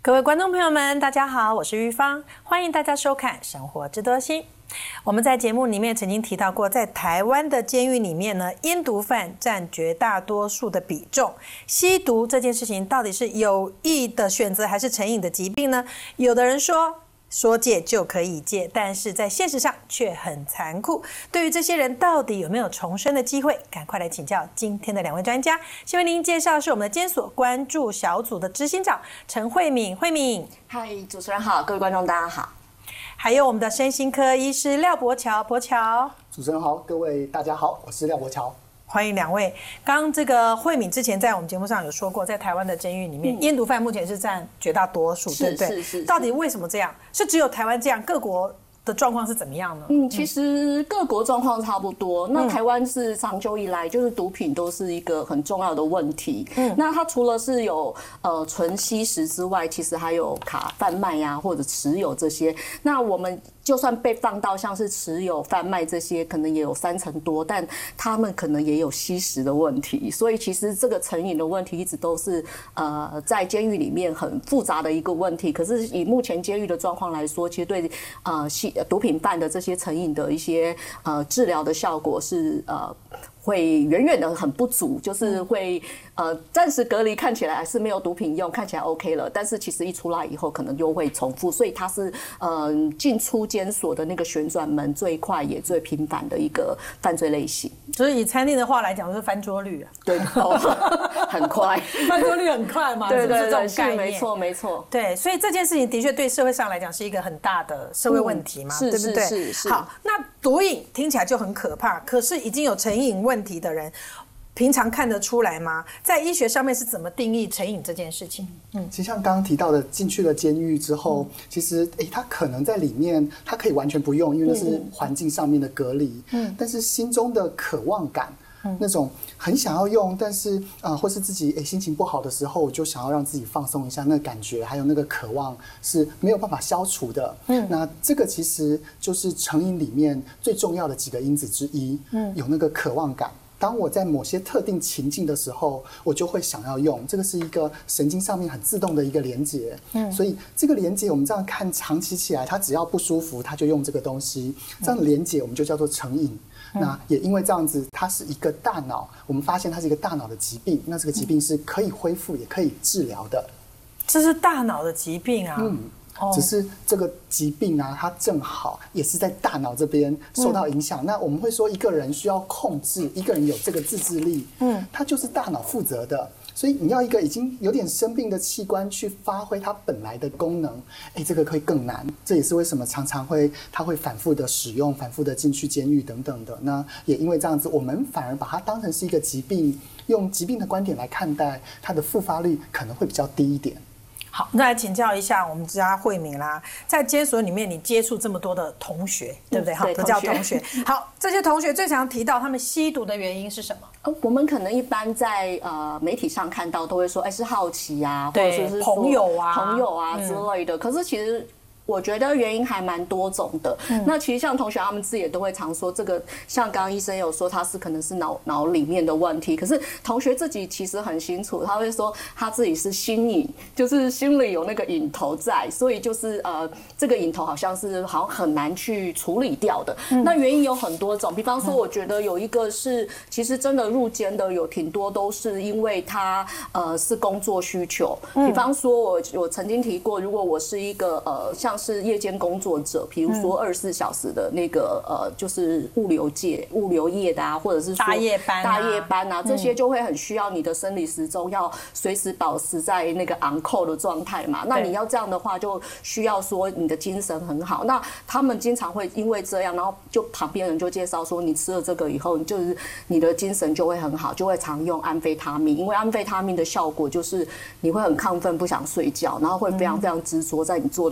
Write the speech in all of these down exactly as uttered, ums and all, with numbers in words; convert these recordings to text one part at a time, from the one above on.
各位观众朋友们，大家好，我是玉芳，欢迎大家收看《生活知多新》。我们在节目里面曾经提到过，在台湾的监狱里面呢，烟毒犯占绝大多数的比重。吸毒这件事情到底是有意的选择还是成瘾的疾病呢？有的人说说戒就可以戒，但是在现实上却很残酷。对于这些人到底有没有重生的机会，赶快来请教今天的两位专家。先为您介绍是我们的监所关注小组的执行长陈慧敏，慧敏。 嗨，主持人好，各位观众大家好。 还有我们的身心科医师廖伯乔，伯乔。 主持人好，各位大家好，我是廖伯乔。 欢迎两位。刚刚这个慧敏之前在我们节目上有说过，在台湾的监狱里面，烟毒犯目前是占绝大多数，对不对？ 是是是。 到底为什么这样？是只有台湾这样？各国的状况是怎么样呢？ 嗯，其实各国状况差不多。那台湾是长久以来就是毒品都是一个很重要的问题。嗯，那它除了是有呃纯吸食之外，其实还有卡贩卖呀、啊、或者持有这些。那我们就算被放到像是持有、贩卖这些，可能也有三成多，但他们可能也有吸食的问题。所以其实这个成瘾的问题一直都是呃在监狱里面很复杂的一个问题。可是以目前监狱的状况来说，其实对呃吸毒品犯的这些成瘾的一些呃治疗的效果是呃。会远远的很不足，就是会呃暂时隔离，看起来是没有毒品用，看起来 OK 了，但是其实一出来以后可能又会重复，所以它是呃进出监所的那个旋转门最快也最频繁的一个犯罪类型。 所以以餐厅的话来讲，就是翻桌率啊， 对，哦、很快， 翻桌率很快嘛， 对对对， 是不是这种概念？ 没错没错。 对，所以这件事情的确对社会上来讲是一个很大的社会问题嘛， 嗯、 对不对？ 是是是。 好，那毒瘾听起来就很可怕，可是已经有成瘾问题的人，平常看得出来吗？在医学上面是怎么定义成瘾这件事情？ 嗯，其实像刚刚提到的，进去了监狱之后，嗯、其实诶，他可能在里面，他可以完全不用，因为那是环境上面的隔离。嗯，但是心中的渴望感。嗯、那种很想要用，但是啊、呃，或是自己诶心情不好的时候，我就想要让自己放松一下，那个感觉还有那个渴望是没有办法消除的。嗯，那这个其实就是成瘾里面最重要的几个因子之一。嗯，有那个渴望感。当我在某些特定情境的时候，我就会想要用，这个是一个神经上面很自动的一个连结。嗯，所以这个连结我们这样看，长期起来，它只要不舒服，它就用这个东西，这样的连结我们就叫做成瘾。那也因为这样子，它是一个大脑，我们发现它是一个大脑的疾病。那这个疾病是可以恢复，也可以治疗的。 这是大脑的疾病啊。嗯。 只是这个疾病啊，它正好也是在大脑这边受到影响。嗯、那我们会说，一个人需要控制，一个人有这个自制力，嗯，它就是大脑负责的。所以你要一个已经有点生病的器官去发挥它本来的功能，哎，这个会更难。这也是为什么常常会它会反复的使用，反复的进去监狱等等的。那也因为这样子，我们反而把它当成是一个疾病，用疾病的观点来看待，它的复发率可能会比较低一点。 好，那来请教一下我们家慧敏啦，在监所里面你接触这么多的同学，对不对？好，都叫同学。好，这些同学最常提到他们吸毒的原因是什么？ 呃，我们可能一般在呃媒体上看到都会说，哎，是好奇啊，或者是朋友啊、 朋友啊之类的。嗯、可是其实。我觉得原因还蛮多种的。嗯、那其实像同学他们自己也都会常说，这个像刚刚医生有说他是可能是脑脑里面的问题，可是同学自己其实很清楚，他会说他自己是心瘾，就是心里有那个瘾头在，所以就是呃这个瘾头好像是好像很难去处理掉的。嗯、那原因有很多种，比方说我觉得有一个是其实真的入监的有挺多都是因为他呃是工作需求，嗯、比方说我我曾经提过，如果我是一个呃像。像是夜间工作者，比如说二十四小时的那个呃，就是物流界、物流业的啊，或者是说大夜班、啊、 大夜班啊，这些就会很需要你的生理时钟要随时保持在那个 on call 的状态嘛。那你要这样的话，就需要说你的精神很好。那他们经常会因为这样，然后就旁边人就介绍说，你吃了这个以后，你就是你的精神就会很好，就会常用安非他命，因为安非他命的效果就是你会很亢奋，不想睡觉，然后会非常非常执着在你做的工作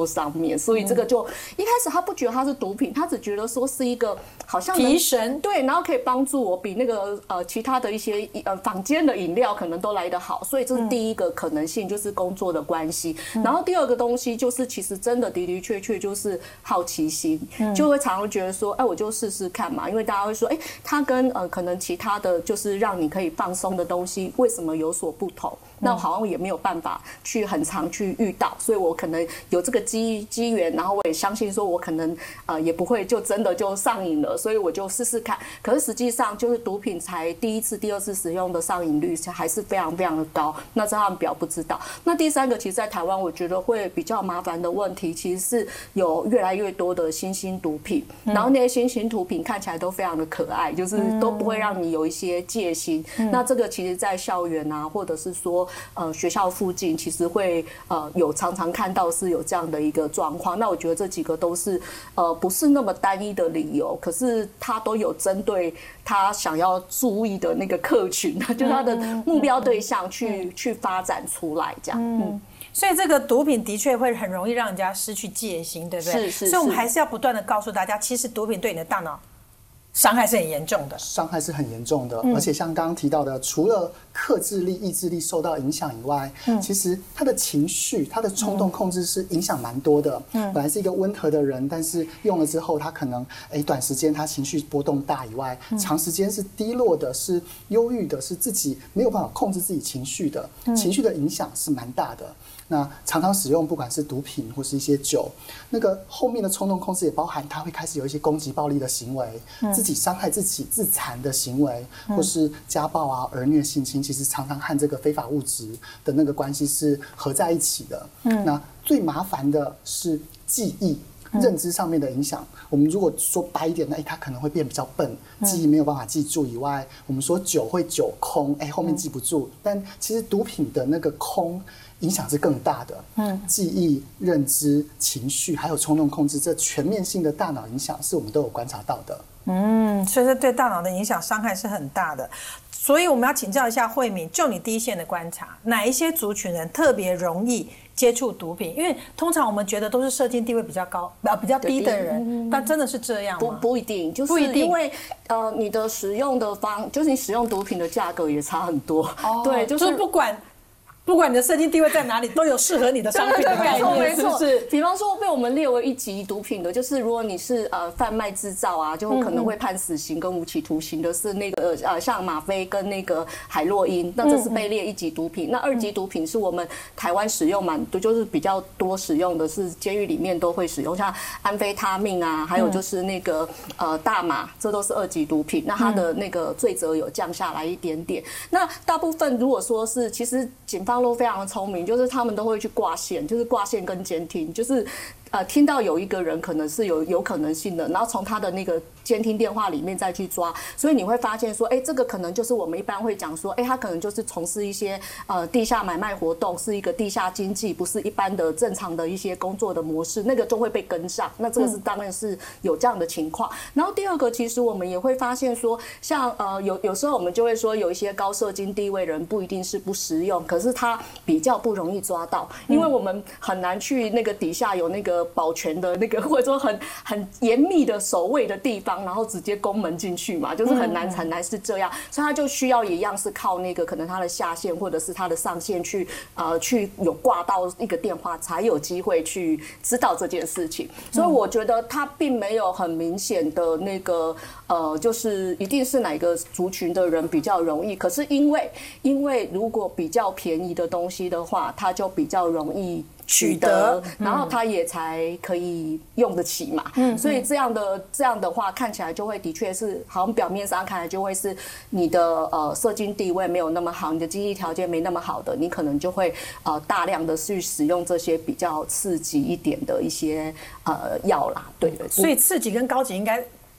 上面，所以这个就一开始他不觉得它是毒品，他只觉得说是一个好像提神， 对，然后可以帮助我比那个呃其他的一些呃坊间的饮料可能都来得好，所以这是第一个可能性，就是工作的关系。然后第二个东西就是其实真的的的确确就是好奇心，就会常常觉得说，哎，我就试试看嘛，因为大家会说，哎，它跟呃可能其他的就是让你可以放松的东西为什么有所不同？那好像也没有办法去很常去遇到，所以我可能有这个机机缘，然后我也相信说我可能呃也不会就真的就上瘾了，所以我就试试看。可是实际上就是毒品才第一次、第二次使用的上瘾率还是非常非常的高，那这他们表不知道。那第三个，其实在台湾我觉得会比较麻烦的问题，其实是有越来越多的新兴毒品，然后那些新兴毒品看起来都非常的可爱，就是都不会让你有一些戒心。那这个其实在校园啊，或者是说呃学校附近，其实会呃有常常看到是有这样的一个状况。那我觉得这几个都是呃不是那么单一的理由，可是它都有针对他想要注意的那个客群，就是他的目标对象去去发展出来这样。嗯， 所以这个毒品的确会很容易让人家失去戒心，对不对？ 是是。 所以我们还是要不断的告诉大家，其实毒品对你的大脑伤害是很严重的， 伤害是很严重的，嗯、而且像刚刚提到的，除了克制力、意志力受到影响以外，嗯、其实他的情绪、他的冲动控制是影响蛮多的。嗯，本来是一个温和的人，但是用了之后，他可能哎短时间他情绪波动大以外，嗯、长时间是低落的、是忧郁的、是自己没有办法控制自己情绪的，嗯、情绪的影响是蛮大的。那常常使用不管是毒品或是一些酒，那个后面的冲动控制也包含他会开始有一些攻击暴力的行为，嗯、自己伤害自己自残的行为，或是家暴啊、儿虐、性侵，其实常常和这个非法物质的那个关系是合在一起的。嗯、那最麻烦的是记忆。认知上面的影响，我们如果说白一点，那他可能会变比较笨，记忆没有办法记住以外，我们说酒会酒空，哎，后面记不住。但其实毒品的那个空影响是更大的，嗯，记忆、认知、情绪还有冲动控制，这全面性的大脑影响是我们都有观察到的。 嗯，所以这对大脑的影响伤害是很大的。所以我们要请教一下慧敏，就你第一线的观察，哪一些族群人特别容易接触毒品？因为通常我们觉得都是社经地位比较高、呃比较低的人，但真的是这样吗？ 不不一定，就是因为呃你的使用的方，就是你使用毒品的价格也差很多。哦，对，就是、 就是不管。不管你的社经地位在哪里，都有适合你的商品的概念，是不是？ 比方说被我们列为一级毒品的，就是如果你是呃贩卖制造啊，就可能会判死刑跟无期徒刑的，是那个呃像吗啡跟那个海洛因，那这是被列一级毒品。那二级毒品是我们台湾使用蛮多，就是比较多使用的是监狱里面都会使用，像安非他命啊，还有就是那个呃大麻，这都是二级毒品。那它的那个罪责有降下来一点点。那大部分如果说是，其实警方都非常的聪明，就是他们都会去挂线，就是挂线跟监听，就是呃听到有一个人可能是有有可能性的，然后从他的那个监听电话里面再去抓，所以你会发现说，哎，这个可能就是我们一般会讲说，哎，他可能就是从事一些呃地下买卖活动，是一个地下经济，不是一般的正常的一些工作的模式，那个就会被跟上。那这个是当然是有这样的情况。然后第二个，其实我们也会发现说，像呃有有时候我们就会说，有一些高社经地位人不一定是不实用，可是他比较不容易抓到，因为我们很难去那个底下有那个保全的那个，或者说很很严密的守卫的地方，然后直接攻门进去嘛，就是很难很难是这样，所以他就需要一样是靠那个可能他的下线或者是他的上线去呃去有挂到一个电话，才有机会去知道这件事情。所以我觉得他并没有很明显的那个呃，就是一定是哪个族群的人比较容易，可是因为因为如果比较便宜的东西的话，它就比较容易取得，然后它也才可以用得起嘛。嗯，所以这样的这样的话，看起来就会的确是，好像表面上看来就会是你的呃社经地位没有那么好，你的经济条件没那么好的，你可能就会呃大量的去使用这些比较刺激一点的一些呃药啦。对对， 所以刺激跟高级应该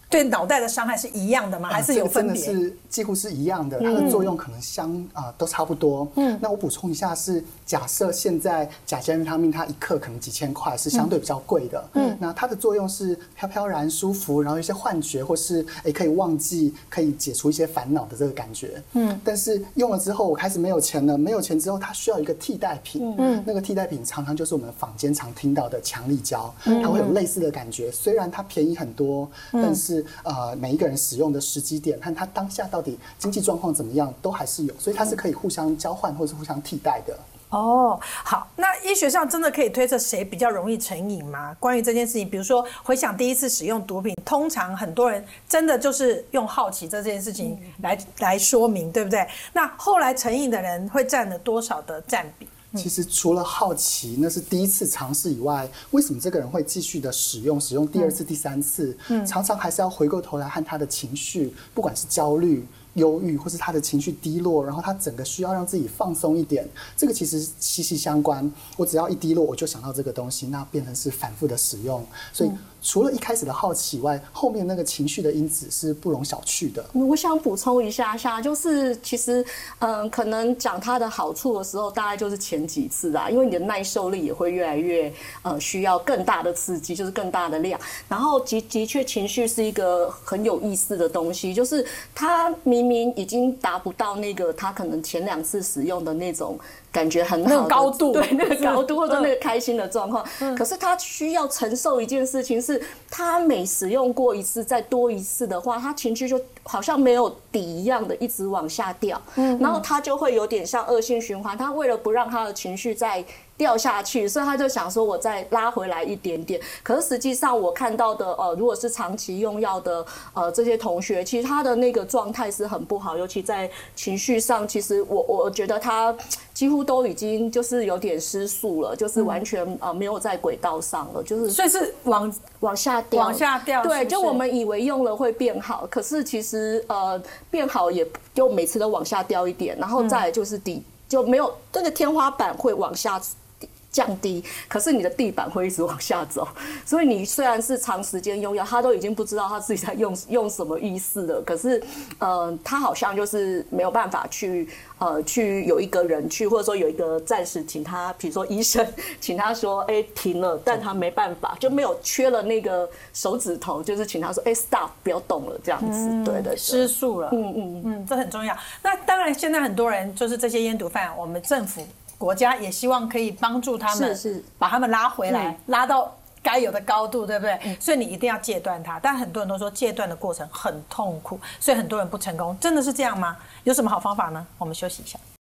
对脑袋的伤害是一样的吗？还是有分别？ 呃、真的是几乎是一样的，它的作用可能相啊、呃、都差不多。嗯，那我补充一下是，假设现在甲基安非他命它一克可能几千块，是相对比较贵的。嗯，那它的作用是飘飘然、舒服，然后一些幻觉，或是哎可以忘记、可以解除一些烦恼的这个感觉。嗯，但是用了之后，我开始没有钱了，没有钱之后，它需要一个替代品。嗯，那个替代品常常就是我们坊间常听到的强力胶，它会有类似的感觉，虽然它便宜很多，但是呃每一个人使用的时机点和他当下到底经济状况怎么样，都还是有，所以它是可以互相交换或是互相替代的。 哦，好，那医学上真的可以推测谁比较容易成瘾吗？关于这件事情，比如说回想第一次使用毒品，通常很多人真的就是用好奇这件事情来、嗯、来说明，对不对？那后来成瘾的人会占了多少的占比？ 其实除了好奇，那是第一次尝试以外，为什么这个人会继续的使用？使用第二次、第三次，嗯，常常还是要回过头来和他的情绪，不管是焦虑、忧郁，或是他的情绪低落，然后他整个需要让自己放松一点，这个其实息息相关。我只要一低落，我就想到这个东西，那变成是反复的使用，所以。嗯除了一开始的好奇以外，后面那个情绪的因子是不容小觑的。 我想补充一下下，就是其实，嗯，可能讲它的好处的时候，大概就是前几次啦，因为你的耐受力也会越来越，呃，需要更大的刺激，就是更大的量。然后的的确，情绪是一个很有意思的东西，就是它明明已经达不到那个它可能前两次使用的那种。感觉很好的那个高度， 对那个高度或者那个开心的状况，嗯、可是他需要承受一件事情是，他每使用过一次再多一次的话，他情绪就好像没有底一样的一直往下掉，嗯，然后他就会有点像恶性循环。他为了不让他的情绪再掉下去，所以他就想说，我再拉回来一点点。可是实际上，我看到的，呃，如果是长期用药的，呃，这些同学，其实他的那个状态是很不好，尤其在情绪上，其实我我觉得他几乎都已经就是有点失速了，就是完全呃没有在轨道上了，就是所以是往往下掉， 往下掉。 对， 是是就我们以为用了会变好，可是其实呃变好也就每次都往下掉一点，然后再来就是底。嗯就没有这个天花板会往下降低，可是你的地板会一直往下走，所以你虽然是长时间用药，他都已经不知道他自己在用用什么意思了。可是，呃，他好像就是没有办法去呃去有一个人去，或者说有一个暂时请他，比如说医生请他说，哎、欸、停了，但他没办法，就没有缺了那个手指头，就是请他说，哎、欸、stop 不要动了这样子，嗯、对对， 失速了，嗯嗯嗯，这很重要。那当然，现在很多人就是这些烟毒贩，我们政府。国家也希望可以帮助他们， 是是把他们拉回来，嗯、拉到该有的高度，对不对？嗯、所以你一定要戒断它。但很多人都说戒断的过程很痛苦，所以很多人不成功。真的是这样吗？有什么好方法呢？我们休息一下。